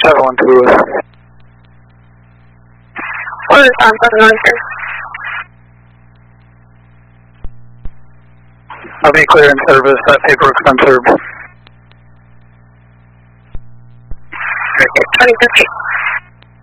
712. What is on 712? I'll be clear in service. That paperwork's been served. Okay, 2015.